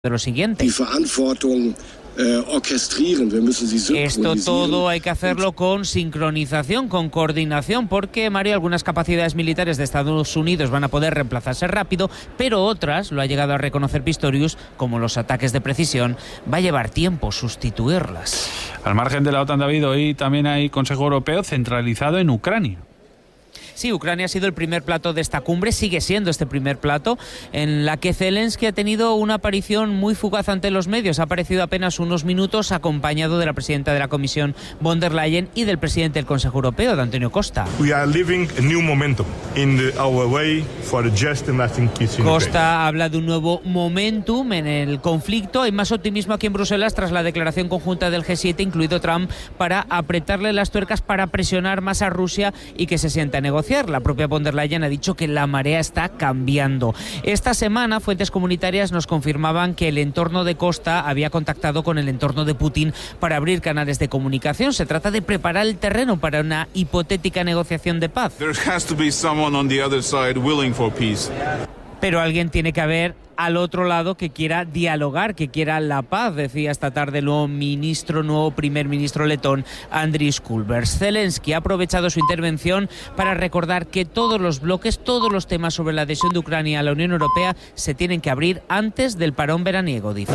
de lo siguiente. Esto todo hay que hacerlo con sincronización, con coordinación, porque, Mario, algunas capacidades militares de Estados Unidos van a poder reemplazarse rápido, pero otras, lo ha llegado a reconocer Pistorius, como los ataques de precisión, va a llevar tiempo sustituirlas. Al margen de la OTAN, David, hoy también hay Consejo Europeo centralizado en Ucrania. Sí, Ucrania ha sido el primer plato de esta cumbre, sigue siendo este primer plato, en la que Zelensky ha tenido una aparición muy fugaz ante los medios. Ha aparecido apenas unos minutos acompañado de la presidenta de la Comisión, von der Leyen, y del presidente del Consejo Europeo, de Antonio Costa. Costa habla de un nuevo momentum en el conflicto. Hay más optimismo aquí en Bruselas tras la declaración conjunta del G7, incluido Trump, para apretarle las tuercas, para presionar más a Rusia y que se sienta a negociar. La propia von der Leyen ha dicho que la marea está cambiando. Esta semana, fuentes comunitarias nos confirmaban que el entorno de Costa había contactado con el entorno de Putin para abrir canales de comunicación. Se trata de preparar el terreno para una hipotética negociación de paz. Pero alguien tiene que haber al otro lado que quiera dialogar, que quiera la paz, decía esta tarde el nuevo primer ministro letón, Andris Kulbergs. Zelensky ha aprovechado su intervención para recordar que todos los bloques, todos los temas sobre la adhesión de Ucrania a la Unión Europea se tienen que abrir antes del parón veraniego, dice.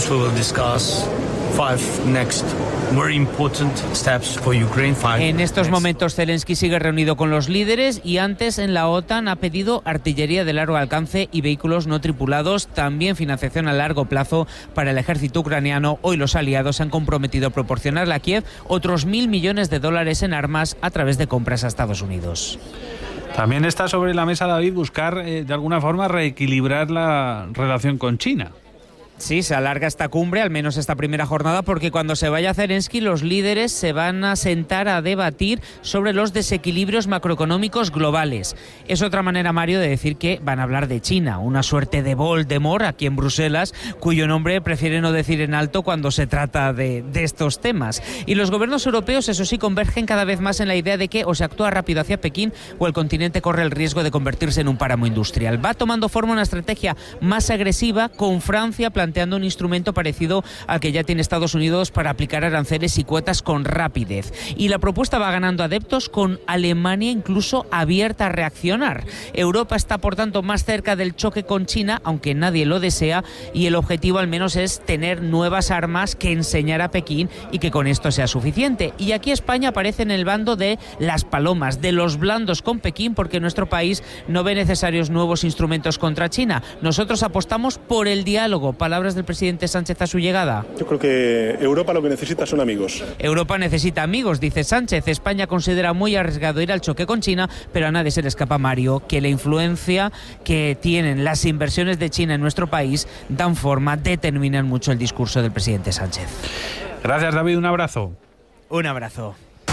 En estos momentos Zelensky sigue reunido con los líderes y antes en la OTAN ha pedido artillería de largo alcance y vehículos no tripulados, también financiación a largo plazo para el ejército ucraniano. Hoy los aliados han comprometido a proporcionarle a Kiev otros $1.000 millones en armas a través de compras a Estados Unidos. También está sobre la mesa, David, buscar de alguna forma reequilibrar la relación con China. Sí, se alarga esta cumbre, al menos esta primera jornada, porque cuando se vaya Zelensky, los líderes se van a sentar a debatir sobre los desequilibrios macroeconómicos globales. Es otra manera, Mario, de decir que van a hablar de China, una suerte de Voldemort aquí en Bruselas, cuyo nombre prefiere no decir en alto cuando se trata de estos temas. Y los gobiernos europeos, eso sí, convergen cada vez más en la idea de que o se actúa rápido hacia Pekín o el continente corre el riesgo de convertirse en un páramo industrial. Va tomando forma una estrategia más agresiva, con Francia planteando un instrumento parecido al que ya tiene Estados Unidos para aplicar aranceles y cuotas con rapidez. Y la propuesta va ganando adeptos, con Alemania incluso abierta a reaccionar. Europa está, por tanto, más cerca del choque con China, aunque nadie lo desea, y el objetivo al menos es tener nuevas armas que enseñar a Pekín y que con esto sea suficiente. Y aquí España aparece en el bando de las palomas, de los blandos con Pekín, porque nuestro país no ve necesarios nuevos instrumentos contra China. Nosotros apostamos por el diálogo. Palabras del presidente Sánchez a su llegada. Yo creo que Europa lo que necesita son amigos. Europa necesita amigos, dice Sánchez. España considera muy arriesgado ir al choque con China, pero a nadie se le escapa, Mario, que la influencia que tienen las inversiones de China en nuestro país dan forma, determinan mucho el discurso del presidente Sánchez. Gracias, David. Un abrazo. Un abrazo.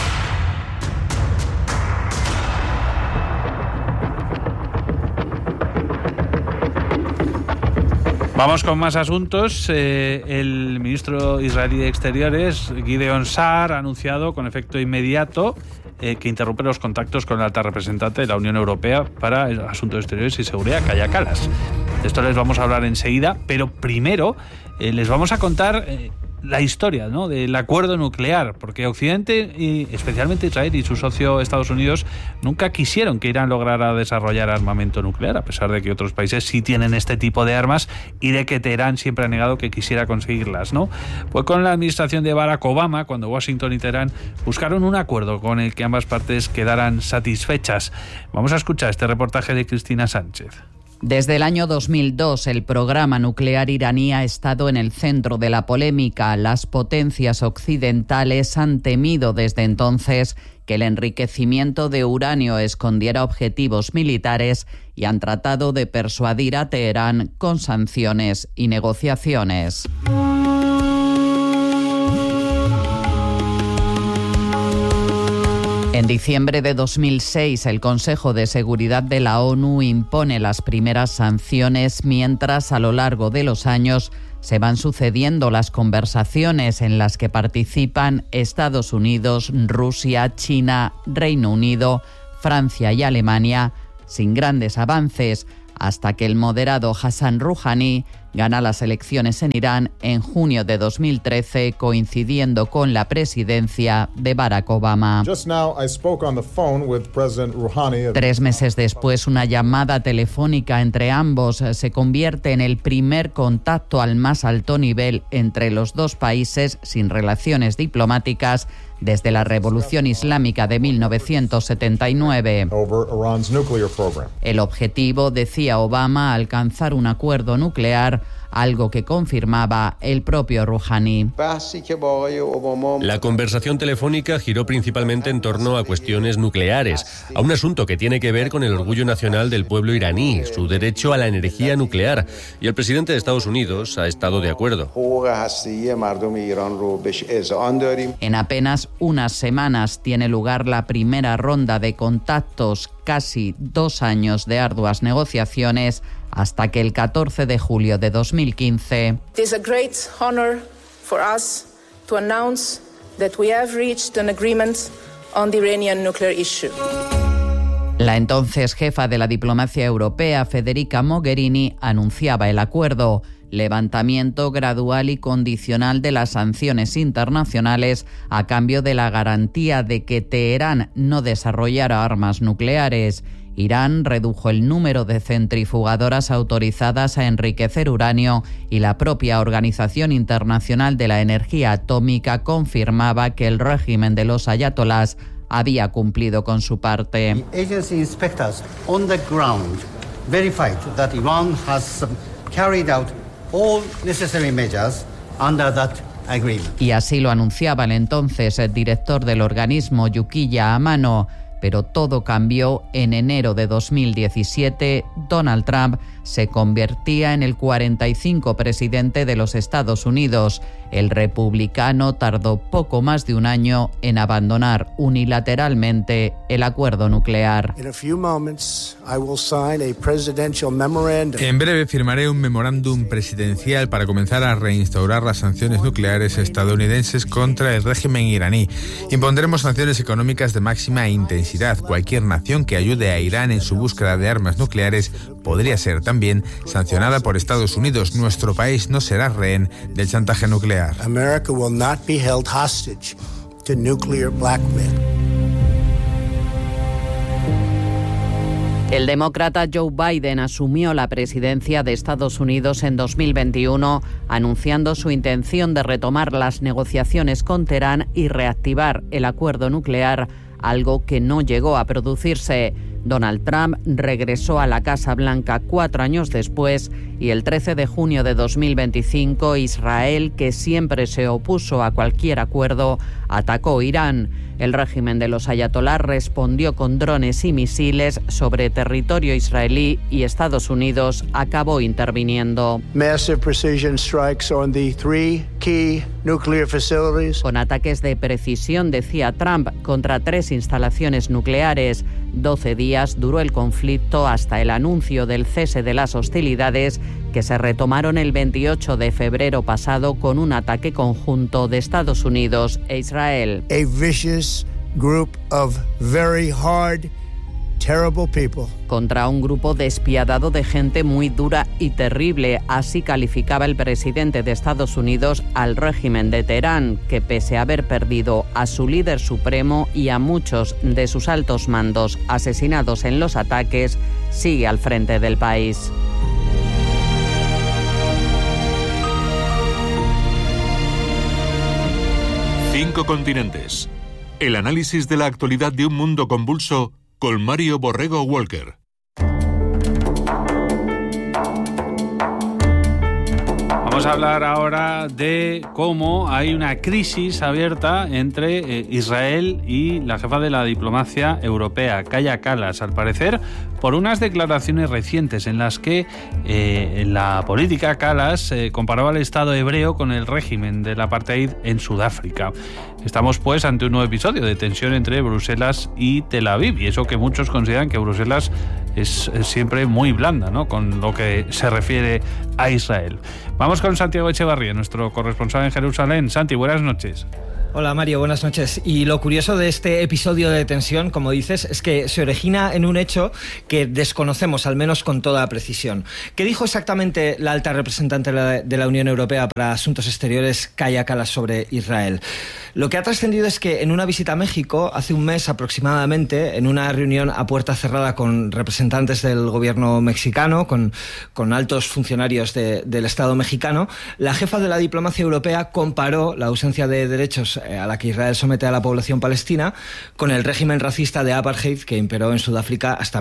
Vamos con más asuntos. El ministro israelí de Exteriores, Gideon Sa'ar, ha anunciado con efecto inmediato que interrumpe los contactos con el alta representante de la Unión Europea para Asuntos Exteriores y Seguridad, Kaja Kallas. De esto les vamos a hablar enseguida, pero primero les vamos a contar la historia, ¿no?, del acuerdo nuclear, porque Occidente, y especialmente Israel y su socio Estados Unidos, nunca quisieron que Irán lograra desarrollar armamento nuclear, a pesar de que otros países sí tienen este tipo de armas y de que Teherán siempre ha negado que quisiera conseguirlas, ¿no? Fue con la administración de Barack Obama cuando Washington y Teherán buscaron un acuerdo con el que ambas partes quedaran satisfechas. Vamos a escuchar este reportaje de Cristina Sánchez. Desde el año 2002, el programa nuclear iraní ha estado en el centro de la polémica. Las potencias occidentales han temido desde entonces que el enriquecimiento de uranio escondiera objetivos militares y han tratado de persuadir a Teherán con sanciones y negociaciones. En diciembre de 2006, el Consejo de Seguridad de la ONU impone las primeras sanciones, mientras a lo largo de los años se van sucediendo las conversaciones en las que participan Estados Unidos, Rusia, China, Reino Unido, Francia y Alemania, sin grandes avances, hasta que el moderado Hassan Rouhani gana las elecciones en Irán en junio de 2013, coincidiendo con la presidencia de Barack Obama. 3 meses después, una llamada telefónica entre ambos se convierte en el primer contacto al más alto nivel entre los dos países sin relaciones diplomáticas desde la Revolución Islámica de 1979. El objetivo, decía Obama, alcanzar un acuerdo nuclear, algo que confirmaba el propio Rouhani. La conversación telefónica giró principalmente en torno a cuestiones nucleares, a un asunto que tiene que ver con el orgullo nacional del pueblo iraní, su derecho a la energía nuclear, y el presidente de Estados Unidos ha estado de acuerdo. En apenas unas semanas tiene lugar la primera ronda de contactos, casi 2 años de arduas negociaciones, hasta que el 14 de julio de 2015... It is a great honor for us to announce that we have reached an agreement on the Iranian nuclear issue. La entonces jefa de la diplomacia europea, Federica Mogherini, anunciaba el acuerdo: levantamiento gradual y condicional de las sanciones internacionales a cambio de la garantía de que Teherán no desarrollara armas nucleares. Irán redujo el número de centrifugadoras autorizadas a enriquecer uranio y la propia Organización Internacional de la Energía Atómica confirmaba que el régimen de los ayatolás había cumplido con su parte. Agency inspectors on the ground verified that Iran has carried out all necessary measures under that agreement. Y así lo anunciaba el entonces director del organismo, Yukiya Amano. Pero todo cambió en enero de 2017. Donald Trump se convertía en el 45 presidente de los Estados Unidos. El republicano tardó poco más de un año en abandonar unilateralmente el acuerdo nuclear. En breve firmaré un memorándum presidencial para comenzar a reinstaurar las sanciones nucleares estadounidenses contra el régimen iraní. Impondremos sanciones económicas de máxima intensidad. Cualquier nación que ayude a Irán en su búsqueda de armas nucleares podría ser también sancionada por Estados Unidos. Nuestro país no será rehén del chantaje nuclear. America will not be held hostage to nuclear blackmail. El demócrata Joe Biden asumió la presidencia de Estados Unidos en 2021, anunciando su intención de retomar las negociaciones con Teherán y reactivar el acuerdo nuclear, algo que no llegó a producirse. Donald Trump regresó a la Casa Blanca 4 años después y el 13 de junio de 2025 Israel, que siempre se opuso a cualquier acuerdo, atacó Irán. El régimen de los ayatolás respondió con drones y misiles sobre territorio israelí y Estados Unidos acabó interviniendo. Massive precision strikes on the 3 key nuclear facilities. Con ataques de precisión, decía Trump, contra 3 instalaciones nucleares. 12 días duró el conflicto hasta el anuncio del cese de las hostilidades, que se retomaron el 28 de febrero pasado con un ataque conjunto de Estados Unidos e Israel. A vicious group of very hard, terrible people. Contra un grupo despiadado de gente muy dura y terrible, así calificaba el presidente de Estados Unidos al régimen de Teherán, que pese a haber perdido a su líder supremo y a muchos de sus altos mandos asesinados en los ataques, sigue al frente del país. Cinco continentes. El análisis de la actualidad de un mundo convulso con Mario Borrego Walker. Vamos a hablar ahora de cómo hay una crisis abierta entre Israel y la jefa de la diplomacia europea, Kaja Kallas, al parecer por unas declaraciones recientes en las que en la política Kallas comparaba al Estado hebreo con el régimen del apartheid en Sudáfrica. Estamos pues ante un nuevo episodio de tensión entre Bruselas y Tel Aviv, y eso que muchos consideran que Bruselas es siempre muy blanda, ¿no?, con lo que se refiere a Israel. Vamos con Santiago Echevarría, nuestro corresponsal en Jerusalén. Santi, buenas noches. Hola Mario, buenas noches. Y lo curioso de este episodio de tensión, como dices, es que se origina en un hecho que desconocemos, al menos con toda precisión. ¿Qué dijo exactamente la alta representante de la Unión Europea para Asuntos Exteriores, Kaja Kallas, sobre Israel? Lo que ha trascendido es que en una visita a México, hace un mes aproximadamente, en una reunión a puerta cerrada con representantes del gobierno mexicano, con altos funcionarios del Estado mexicano, la jefa de la diplomacia europea comparó la ausencia de derechos a la que Israel somete a la población palestina con el régimen racista de apartheid que imperó en Sudáfrica hasta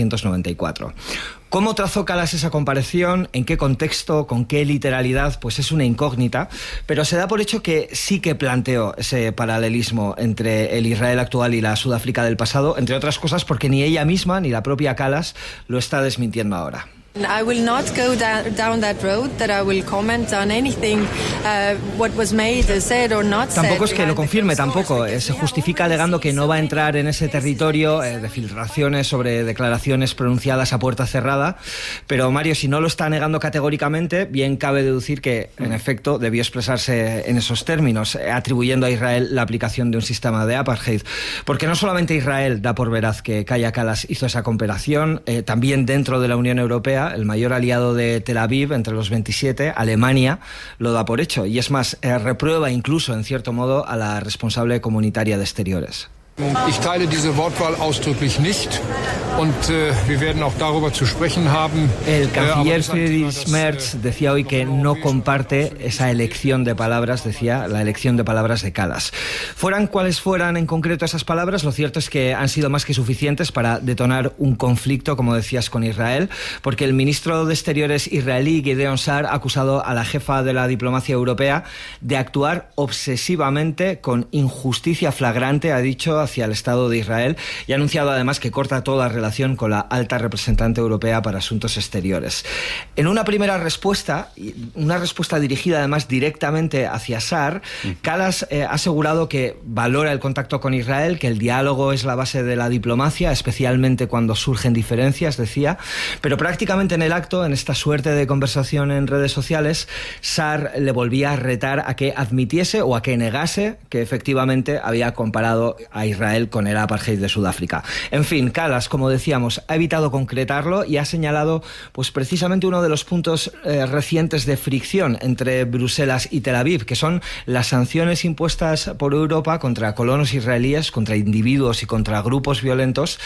1994. ¿Cómo trazó Kallas esa comparación? ¿En qué contexto? ¿Con qué literalidad? Pues es una incógnita, pero se da por hecho que sí que planteó ese paralelismo entre el Israel actual y la Sudáfrica del pasado, entre otras cosas porque ni ella misma ni la propia Kallas lo está desmintiendo ahora. I will not go down that road that I will comment on anything what was made, said or not said. Tampoco es que lo confirme, tampoco. Se justifica alegando que no va a entrar en ese territorio de filtraciones sobre declaraciones pronunciadas a puerta cerrada. Pero Mario, si no lo está negando categóricamente, bien cabe deducir que, en efecto, debió expresarse en esos términos, atribuyendo a Israel la aplicación de un sistema de apartheid. Porque no solamente Israel da por veraz que Kaja Kallas hizo esa comparación, también dentro de la Unión Europea, el mayor aliado de Tel Aviv entre los 27, Alemania, lo da por hecho. Y es más, reprueba incluso, en cierto modo, a la responsable comunitaria de Exteriores. Ich teile diese Wortwahl ausdrücklich nicht und wir werden auch darüber zu sprechen haben. El canciller Friedrich Merz decía hoy que no comparte esa elección de palabras, decía, la elección de palabras de Kallas. Fueran cuales fueran en concreto esas palabras, lo cierto es que han sido más que suficientes para detonar un conflicto, como decías, con Israel, porque el ministro de Exteriores israelí, Gideon Sa'ar, ha acusado a la jefa de la diplomacia europea de actuar obsesivamente con injusticia flagrante, ha dicho, hacia el Estado de Israel, y ha anunciado además que corta toda relación con la alta representante europea para Asuntos Exteriores. En una primera respuesta, una respuesta dirigida además directamente hacia Sa'ar, Kallas ha asegurado que valora el contacto con Israel, que el diálogo es la base de la diplomacia, especialmente cuando surgen diferencias, decía, pero prácticamente en el acto, en esta suerte de conversación en redes sociales, Sa'ar le volvía a retar a que admitiese o a que negase que efectivamente había comparado a Israel con el apartheid de Sudáfrica. En fin, Kallas, como decíamos, ha evitado concretarlo y ha señalado pues precisamente uno de los puntos recientes de fricción entre Bruselas y Tel Aviv, que son las sanciones impuestas por Europa contra colonos israelíes, contra individuos y contra grupos violentos,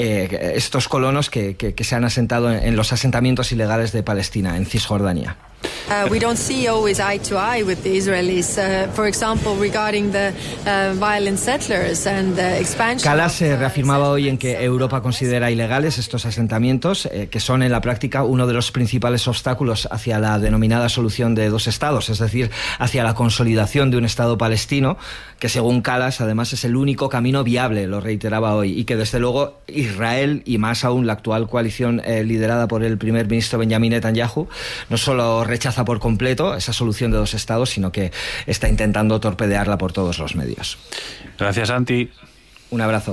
estos colonos que se han asentado en los asentamientos ilegales de Palestina, en Cisjordania. We don't see always eye to eye with the Israelis, for example, regarding the violent settlers and the expansion. Kallas se reafirmaba hoy en que Europa considera ilegales estos asentamientos, que son en la práctica uno de los principales obstáculos hacia la denominada solución de dos estados, es decir, hacia la consolidación de un Estado palestino, que según Kallas además es el único camino viable, lo reiteraba hoy, y que desde luego Israel y más aún la actual coalición liderada por el primer ministro Benjamin Netanyahu no solo rechaza por completo esa solución de dos estados, sino que está intentando torpedearla por todos los medios. Gracias, Santi. Un abrazo.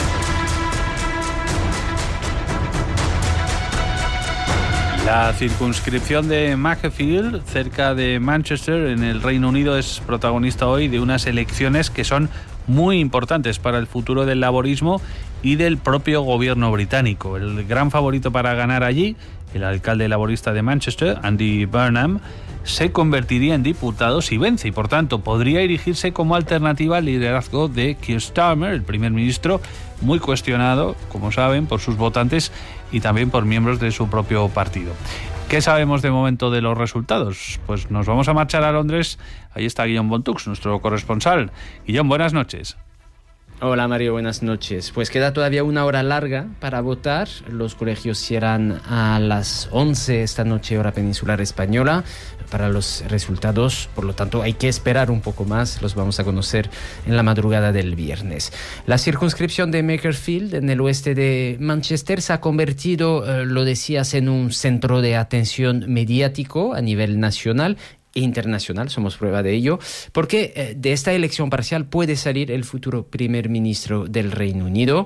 La circunscripción de Macclesfield, cerca de Manchester, en el Reino Unido, es protagonista hoy de unas elecciones que son muy importantes para el futuro del laborismo y del propio gobierno británico. El gran favorito para ganar allí, el alcalde laborista de Manchester, Andy Burnham, se convertiría en diputado si vence y, por tanto, podría erigirse como alternativa al liderazgo de Keir Starmer, el primer ministro, muy cuestionado, como saben, por sus votantes y también por miembros de su propio partido. ¿Qué sabemos de momento de los resultados? Pues nos vamos a marchar a Londres. Ahí está Guillaume Bontux, nuestro corresponsal. Guillaume, buenas noches. Hola Mario, buenas noches. Pues queda todavía una hora larga para votar. Los colegios cierran a las 11 esta noche, hora peninsular española, para los resultados. Por lo tanto, hay que esperar un poco más. Los vamos a conocer en la madrugada del viernes. La circunscripción de Macclesfield, en el oeste de Manchester, se ha convertido, lo decías, en un centro de atención mediático a nivel nacional e internacional, somos prueba de ello, porque de esta elección parcial puede salir el futuro primer ministro del Reino Unido.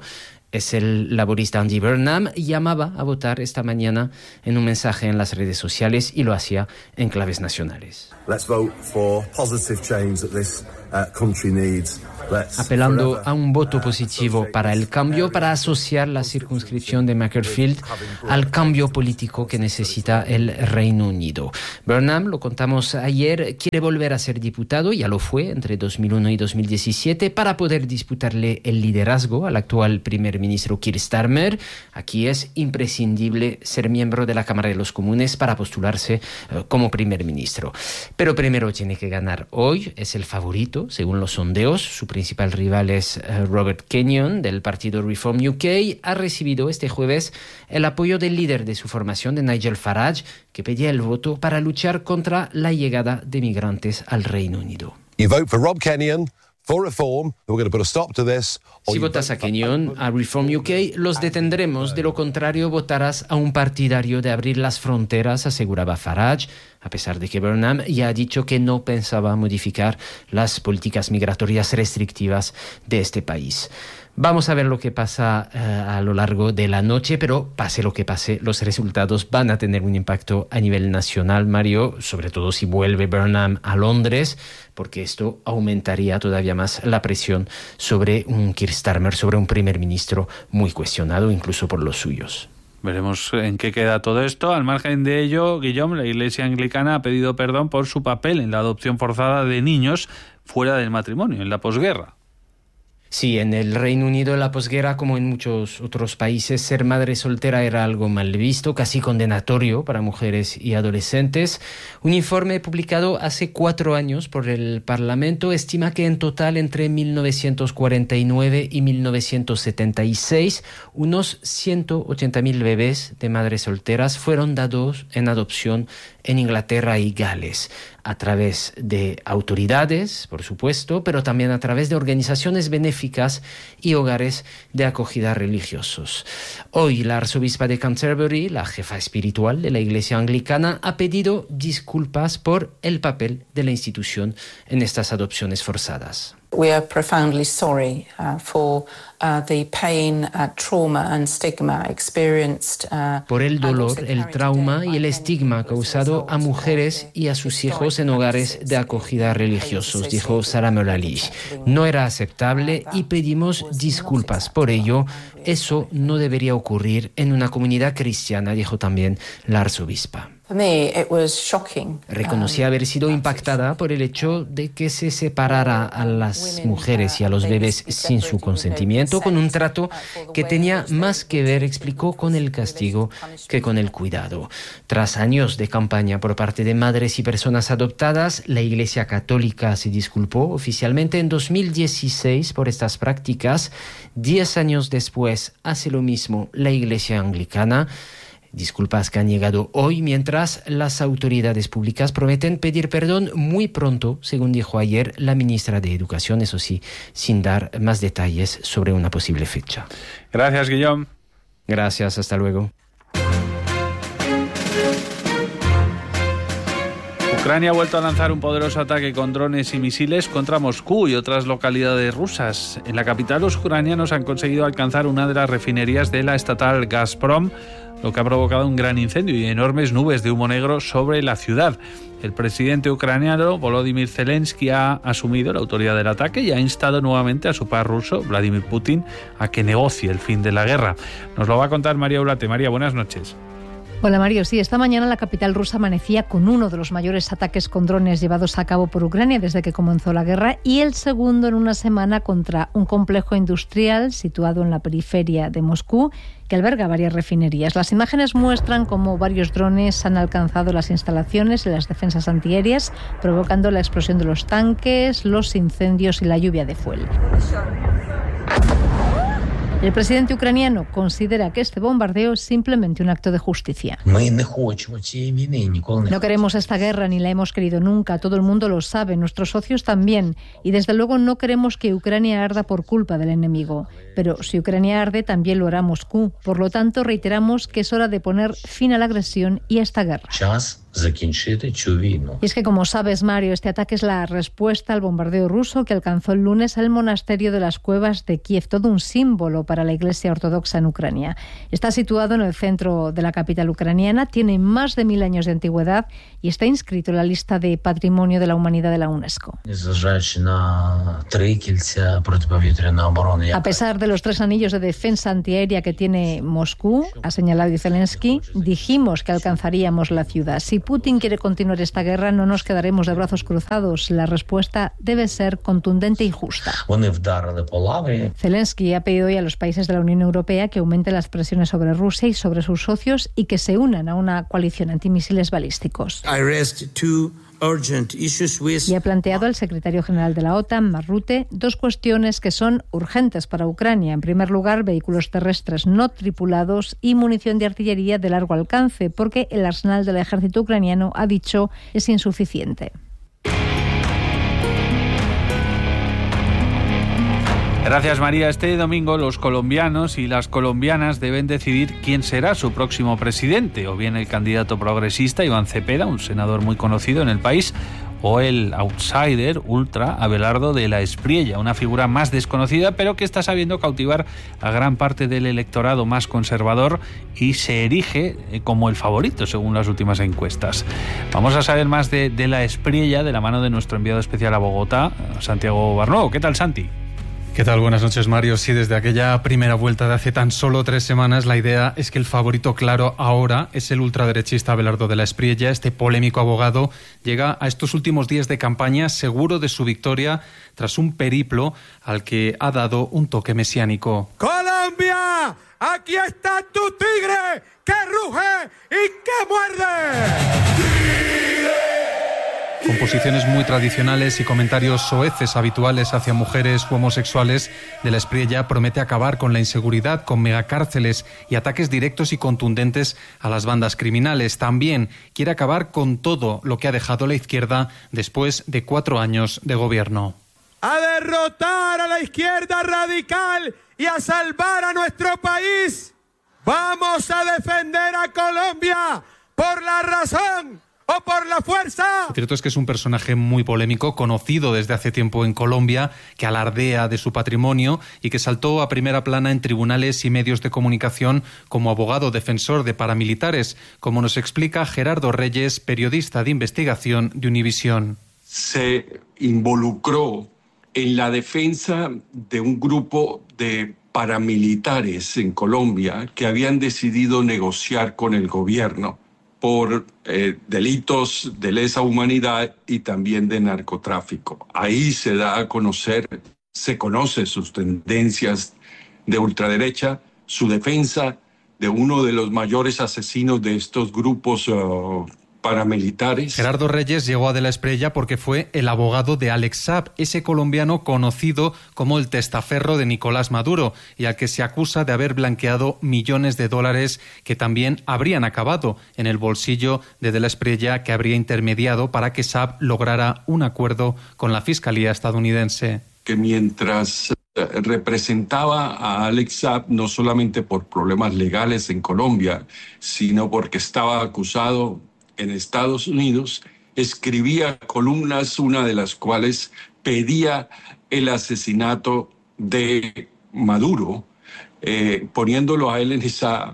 es el laborista Andy Burnham, llamaba a votar esta mañana en un mensaje en las redes sociales y lo hacía en claves nacionales. Let's vote for positive change that this country needs. Apelando a un voto positivo para el cambio, para asociar la circunscripción de Macclesfield al cambio político que necesita el Reino Unido. Burnham, lo contamos ayer, quiere volver a ser diputado, ya lo fue entre 2001 y 2017, para poder disputarle el liderazgo al actual primer ministro Keir Starmer. Aquí es imprescindible ser miembro de la Cámara de los Comunes para postularse como primer ministro. Pero primero tiene que ganar hoy, es el favorito, según los sondeos. Su principal rival es Robert Kenyon, del partido Reform UK. Ha recibido este jueves el apoyo del líder de su formación, de Nigel Farage, que pedía el voto para luchar contra la llegada de migrantes al Reino Unido. You vote for Rob Kenyon. For reform, we're going to put a stop to this. Si votas a Kenyon, a Reform UK, los detendremos. De lo contrario, votarás a un partidario de abrir las fronteras, aseguraba Farage, a pesar de que Burnham ya ha dicho que no pensaba modificar las políticas migratorias restrictivas de este país. Vamos a ver lo que pasa a lo largo de la noche, pero pase lo que pase, los resultados van a tener un impacto a nivel nacional, Mario, sobre todo si vuelve Burnham a Londres, porque esto aumentaría todavía más la presión sobre un Keir Starmer, sobre un primer ministro muy cuestionado, incluso por los suyos. Veremos en qué queda todo esto. Al margen de ello, Guillaume, la Iglesia anglicana ha pedido perdón por su papel en la adopción forzada de niños fuera del matrimonio, en la posguerra. Sí, en el Reino Unido, en la posguerra, como en muchos otros países, ser madre soltera era algo mal visto, casi condenatorio para mujeres y adolescentes. Un informe publicado hace 4 años por el Parlamento estima que en total, entre 1949 y 1976, unos 180.000 bebés de madres solteras fueron dados en adopción en Inglaterra y Gales, a través de autoridades, por supuesto, pero también a través de organizaciones benéficas y hogares de acogida religiosos. Hoy la arzobispa de Canterbury, la jefa espiritual de la Iglesia anglicana, ha pedido disculpas por el papel de la institución en estas adopciones forzadas. We are profoundly sorry for the pain, trauma and stigma experienced. Por el dolor, el trauma y el estigma causado a mujeres y a sus hijos en hogares de acogida religiosos, dijo Sarah Mullally. No era aceptable y pedimos disculpas por ello. Eso no debería ocurrir en una comunidad cristiana, dijo también la arzobispa. Reconocía haber sido impactada por el hecho de que se separara a las mujeres y a los bebés sin su consentimiento, con un trato que tenía más que ver, explicó, con el castigo que con el cuidado. Tras años de campaña por parte de madres y personas adoptadas, la Iglesia Católica se disculpó oficialmente en 2016 por estas prácticas. 10 años después hace lo mismo la Iglesia Anglicana. Disculpas que han llegado hoy, mientras las autoridades públicas prometen pedir perdón muy pronto, según dijo ayer la ministra de Educación, eso sí, sin dar más detalles sobre una posible fecha. Gracias, Guillaume. Gracias, hasta luego. Ucrania ha vuelto a lanzar un poderoso ataque con drones y misiles contra Moscú y otras localidades rusas. En la capital, los ucranianos han conseguido alcanzar una de las refinerías de la estatal Gazprom, lo que ha provocado un gran incendio y enormes nubes de humo negro sobre la ciudad. El presidente ucraniano Volodymyr Zelensky ha asumido la autoridad del ataque y ha instado nuevamente a su par ruso, Vladimir Putin, a que negocie el fin de la guerra. Nos lo va a contar María Ulate. María, buenas noches. Hola Mario, sí, esta mañana la capital rusa amanecía con uno de los mayores ataques con drones llevados a cabo por Ucrania desde que comenzó la guerra y el segundo en una semana contra un complejo industrial situado en la periferia de Moscú que alberga varias refinerías. Las imágenes muestran cómo varios drones han alcanzado las instalaciones y las defensas antiaéreas, provocando la explosión de los tanques, los incendios y la lluvia de fuel. El presidente ucraniano considera que este bombardeo es simplemente un acto de justicia. No queremos esta guerra ni la hemos querido nunca, todo el mundo lo sabe, nuestros socios también, y desde luego no queremos que Ucrania arda por culpa del enemigo. Pero si Ucrania arde, también lo hará Moscú. Por lo tanto, reiteramos que es hora de poner fin a la agresión y a esta guerra. Y es que, como sabes, Mario, este ataque es la respuesta al bombardeo ruso que alcanzó el lunes el monasterio de las Cuevas de Kiev, todo un símbolo para la Iglesia Ortodoxa en Ucrania. Está situado en el centro de la capital ucraniana, tiene más de 1000 años de antigüedad y está inscrito en la lista de Patrimonio de la Humanidad de la UNESCO. A pesar de los 3 anillos de defensa antiaérea que tiene Moscú, ha señalado Zelensky, dijimos que alcanzaríamos la ciudad. Si Putin quiere continuar esta guerra, no nos quedaremos de brazos cruzados. La respuesta debe ser contundente y justa. Zelensky ha pedido hoy a los países de la Unión Europea que aumenten las presiones sobre Rusia y sobre sus socios y que se unan a una coalición antimisiles balísticos. Y ha planteado al secretario general de la OTAN, Mark Rutte, 2 cuestiones que son urgentes para Ucrania. En primer lugar, vehículos terrestres no tripulados y munición de artillería de largo alcance, porque el arsenal del ejército ucraniano, ha dicho, es insuficiente. Gracias, María. Este domingo los colombianos y las colombianas deben decidir quién será su próximo presidente, o bien el candidato progresista Iván Cepeda, un senador muy conocido en el país, o el outsider ultra Abelardo de la Espriella, una figura más desconocida pero que está sabiendo cautivar a gran parte del electorado más conservador y se erige como el favorito según las últimas encuestas. Vamos a saber más de la Espriella de la mano de nuestro enviado especial a Bogotá, Santiago Barnuevo. ¿Qué tal, Santi? ¿Qué tal? Buenas noches, Mario. Sí, desde aquella primera vuelta de hace tan solo 3 semanas, la idea es que el favorito claro ahora es el ultraderechista Abelardo de la Espriella. Este polémico abogado llega a estos últimos días de campaña seguro de su victoria tras un periplo al que ha dado un toque mesiánico. ¡Colombia! ¡Aquí está tu tigre que ruge y que muerde! Con posiciones muy tradicionales y comentarios soeces habituales hacia mujeres u homosexuales, de la Espriella promete acabar con la inseguridad, con megacárceles y ataques directos y contundentes a las bandas criminales. También quiere acabar con todo lo que ha dejado la izquierda después de 4 años de gobierno. A derrotar a la izquierda radical y a salvar a nuestro país. Vamos a defender a Colombia por la razón o por la fuerza. Lo cierto es que es un personaje muy polémico, conocido desde hace tiempo en Colombia, que alardea de su patrimonio y que saltó a primera plana en tribunales y medios de comunicación como abogado defensor de paramilitares, como nos explica Gerardo Reyes, periodista de investigación de Univisión. Se involucró en la defensa de un grupo de paramilitares en Colombia que habían decidido negociar con el gobierno por delitos de lesa humanidad y también de narcotráfico. Ahí se da a conocer, se conoce sus tendencias de ultraderecha, su defensa de uno de los mayores asesinos de estos grupos paramilitares. Gerardo Reyes llegó a De la Espriella porque fue el abogado de Alex Saab, ese colombiano conocido como el testaferro de Nicolás Maduro y al que se acusa de haber blanqueado millones de dólares que también habrían acabado en el bolsillo de la Espriella, que habría intermediado para que Saab lograra un acuerdo con la Fiscalía estadounidense. Que mientras representaba a Alex Saab, no solamente por problemas legales en Colombia, sino porque estaba acusado en Estados Unidos, escribía columnas, una de las cuales pedía el asesinato de Maduro, poniéndolo a él en esa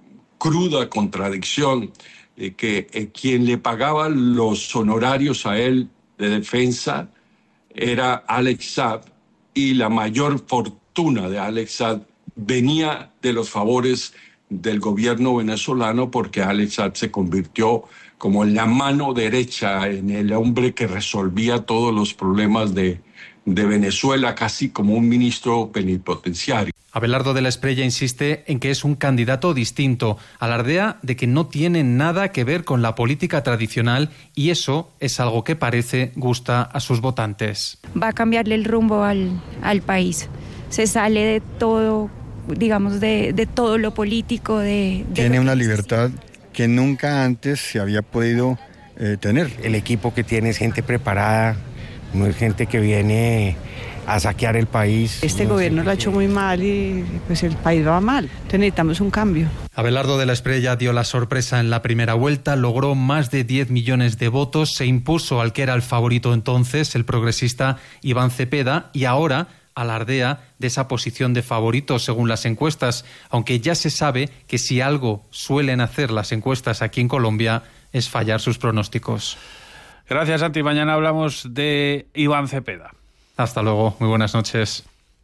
cruda contradicción, que quien le pagaba los honorarios a él de defensa era Alex Saab, y la mayor fortuna de Alex Saab venía de los favores del gobierno venezolano, porque Alex Saab se convirtió como en la mano derecha, en el hombre que resolvía todos los problemas de Venezuela, casi como un ministro plenipotenciario. Abelardo de la Espriella insiste en que es un candidato distinto, alardea de que no tiene nada que ver con la política tradicional y eso es algo que parece gusta a sus votantes. Va a cambiarle el rumbo al país, se sale de todo, digamos, de todo lo político. Tiene una libertad que nunca antes se había podido tener. El equipo que tiene es gente preparada, no es gente que viene a saquear el país. Este gobierno lo ha hecho muy mal y pues el país va mal. Entonces necesitamos un cambio. Abelardo de la Espriella dio la sorpresa en la primera vuelta, logró más de 10 millones de votos, se impuso al que era el favorito entonces, el progresista Iván Cepeda, y ahora alardea de esa posición de favorito según las encuestas, aunque ya se sabe que si algo suelen hacer las encuestas aquí en Colombia es fallar sus pronósticos. Gracias, Santi. Mañana hablamos de Iván Cepeda. Hasta luego. Muy buenas noches.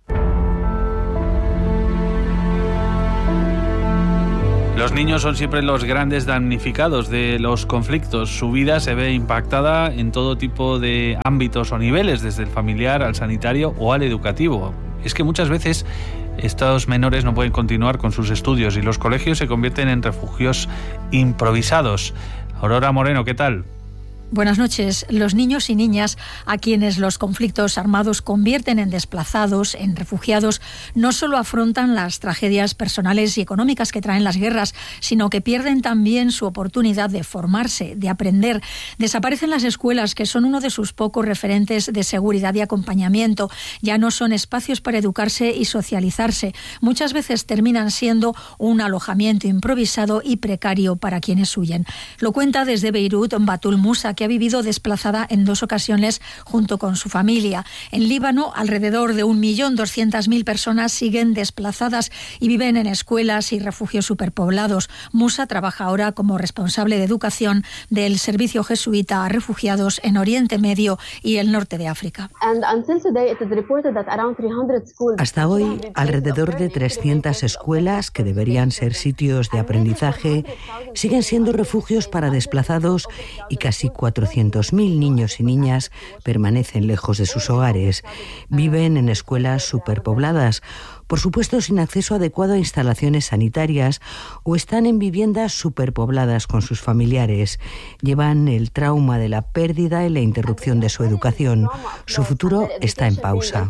Los niños son siempre los grandes damnificados de los conflictos. Su vida se ve impactada en todo tipo de ámbitos o niveles, desde el familiar al sanitario o al educativo. Es que muchas veces estos menores no pueden continuar con sus estudios y los colegios se convierten en refugios improvisados. Aurora Moreno, ¿qué tal? Buenas noches. Los niños y niñas a quienes los conflictos armados convierten en desplazados, en refugiados, no solo afrontan las tragedias personales y económicas que traen las guerras, sino que pierden también su oportunidad de formarse, de aprender. Desaparecen las escuelas, que son uno de sus pocos referentes de seguridad y acompañamiento. Ya no son espacios para educarse y socializarse. Muchas veces terminan siendo un alojamiento improvisado y precario para quienes huyen. Lo cuenta desde Beirut Batul Musa, que ha vivido desplazada en 2 ocasiones junto con su familia. En Líbano, alrededor de 1.200.000 personas siguen desplazadas y viven en escuelas y refugios superpoblados. Musa trabaja ahora como responsable de educación del Servicio Jesuita a Refugiados en Oriente Medio y el norte de África. Hasta hoy, alrededor de 300 escuelas, que deberían ser sitios de aprendizaje, siguen siendo refugios para desplazados y casi 400.000 niños y niñas permanecen lejos de sus hogares. Viven en escuelas superpobladas, por supuesto sin acceso adecuado a instalaciones sanitarias, o están en viviendas superpobladas con sus familiares. Llevan el trauma de la pérdida y la interrupción de su educación. Su futuro está en pausa.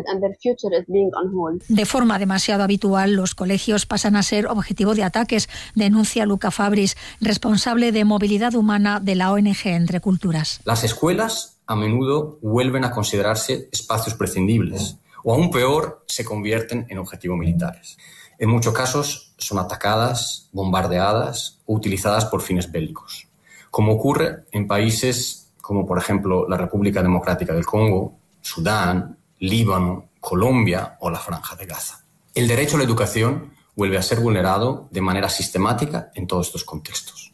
De forma demasiado habitual, los colegios pasan a ser objetivo de ataques, denuncia Luca Fabris, responsable de movilidad humana de la ONG Entre Culturas. Las escuelas a menudo vuelven a considerarse espacios prescindibles, o aún peor, se convierten en objetivos militares. En muchos casos son atacadas, bombardeadas o utilizadas por fines bélicos, como ocurre en países como, por ejemplo, la República Democrática del Congo, Sudán, Líbano, Colombia o la Franja de Gaza. El derecho a la educación vuelve a ser vulnerado de manera sistemática en todos estos contextos.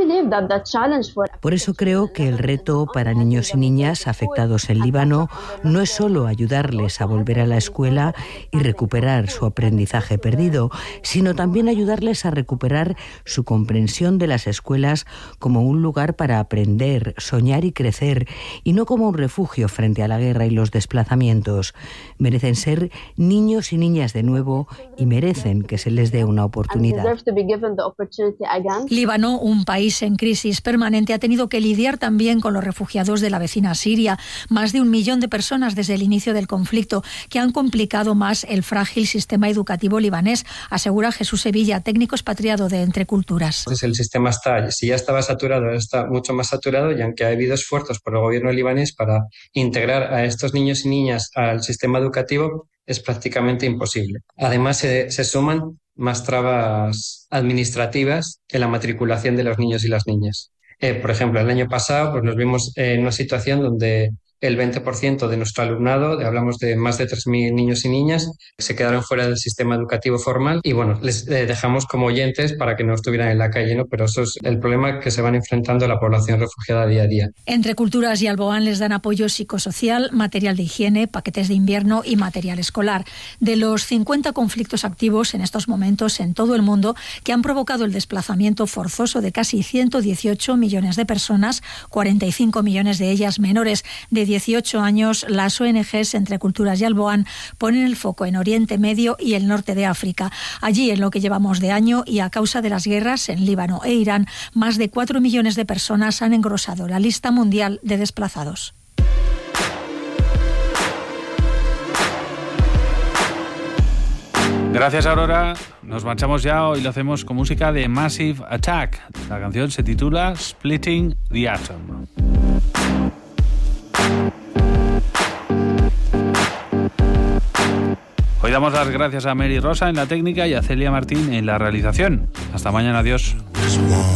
Por eso creo que el reto para niños y niñas afectados en Líbano no es solo ayudarles a volver a la escuela y recuperar su aprendizaje perdido, sino también ayudarles a recuperar su comprensión de las escuelas como un lugar para aprender, soñar y crecer, y no como un refugio frente a la guerra y los desplazamientos. Merecen ser niños y niñas de nuevo y merecen que se les dé una oportunidad. Líbano, un país en crisis permanente, ha tenido que lidiar también con los refugiados de la vecina Siria. Más de 1 millón de personas desde el inicio del conflicto, que han complicado más el frágil sistema educativo libanés, asegura Jesús Sevilla, técnico expatriado de Entre Culturas. Pues el sistema si ya estaba saturado, ahora está mucho más saturado, y aunque ha habido esfuerzos por el gobierno libanés para integrar a estos niños y niñas al sistema educativo, es prácticamente imposible. Además, se suman más trabas administrativas en la matriculación de los niños y las niñas. Por ejemplo, el año pasado pues nos vimos en una situación donde el 20% de nuestro alumnado, hablamos de más de 3.000 niños y niñas, se quedaron fuera del sistema educativo formal y bueno, les dejamos como oyentes para que no estuvieran en la calle, ¿no? Pero eso es el problema que se van enfrentando la población refugiada día a día. Entre Culturas y Alboán les dan apoyo psicosocial, material de higiene, paquetes de invierno y material escolar. De los 50 conflictos activos en estos momentos en todo el mundo, que han provocado el desplazamiento forzoso de casi 118 millones de personas, 45 millones de ellas menores de 18 años, las ONGs Entre Culturas y Alboán ponen el foco en Oriente Medio y el norte de África. Allí, en lo que llevamos de año y a causa de las guerras en Líbano e Irán, más de 4 millones de personas han engrosado la lista mundial de desplazados. Gracias, Aurora. Nos marchamos ya. Hoy lo hacemos con música de Massive Attack. La canción se titula Splitting the Atom. Hoy damos las gracias a Mary Rosa en la técnica y a Celia Martín en la realización. Hasta mañana, adiós.